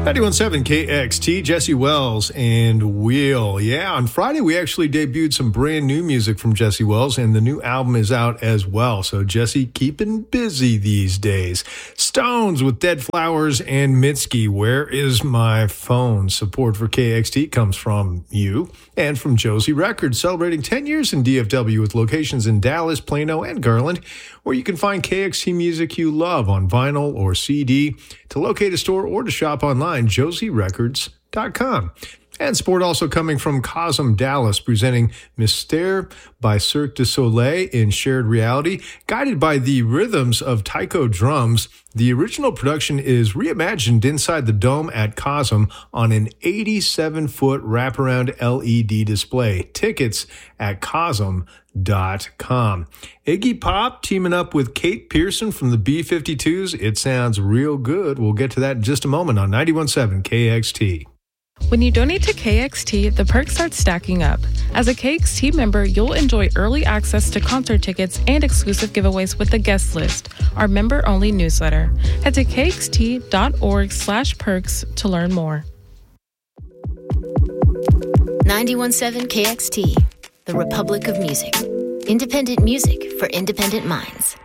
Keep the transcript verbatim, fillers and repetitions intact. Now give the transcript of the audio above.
ninety-one point seven K X T, Jesse Wells and Wheel. Yeah, on Friday we actually debuted some brand new music from Jesse Wells, and the new album is out as well. So Jesse keeping busy these days. Stones with Dead Flowers and Mitski, Where Is My Phone? Support for K X T comes from you and from Josie Records, celebrating ten years in D F W with locations in Dallas, Plano, and Garland, where you can find K X T music you love on vinyl or C D. To locate a store or to shop online, josie records dot com. And support also coming from Cosm Dallas, presenting Mystère by Cirque du Soleil in shared reality. Guided by the rhythms of taiko drums, the original production is reimagined inside the dome at Cosm on an eighty-seven foot wraparound L E D display. Tickets at cosm dot com. Iggy Pop teaming up with Kate Pearson from the B fifty-twos. It sounds real good. We'll get to that in just a moment on ninety-one point seven K X T. When you donate to K X T, the perks start stacking up. As a K X T member, you'll enjoy early access to concert tickets and exclusive giveaways with the guest list, our member-only newsletter. Head to k x t dot org slash perks to learn more. ninety-one point seven K X T, the Republic of Music. Independent music for independent minds.